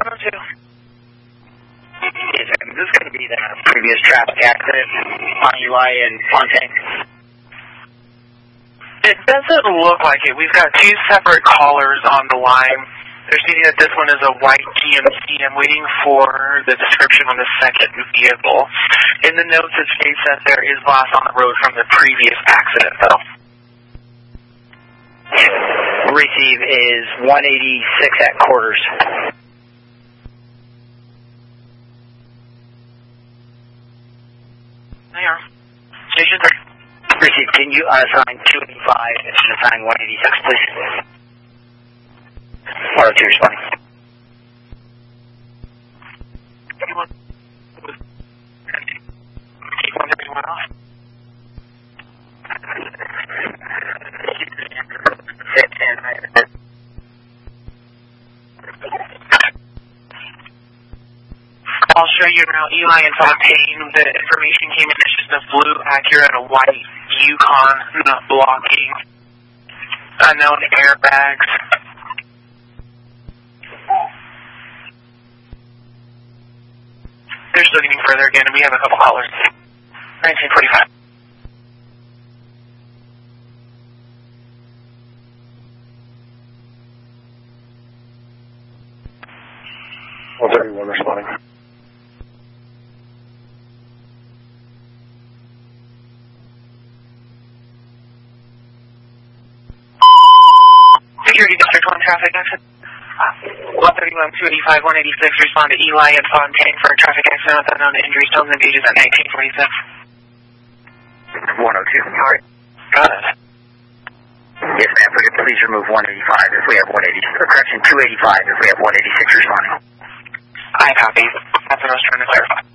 102. Is this going to be the previous traffic accident on Eli and Fontaine? It doesn't look like it. We've got two separate callers on the line. They're stating that this one is a white GMC. I'm waiting for the description on the second vehicle. In the notes, it states that there is glass on the road from the previous accident, though. Receive is 186 at quarters. They are. Station 3. Receive, can you assign 285 and assign 186, please? 102 responding. Take 131 off. I'll show you now Eli and Fontaine. The information came in. It's just a blue Acura and a white Yukon, not blocking. Unknown airbags. They're still getting further again, and we have a couple callers. 1945. Everyone responding. Security District 1 traffic accident. 131, 285, 186, respond to Eli and Fontaine for a traffic accident with unknown injuries, stones and gauges at 1946. 102. All right. Got it. Yes, ma'am. Please remove 185 if we have 180. Correction, 285 if we have 186 responding. I copy. That's what I was trying to clarify.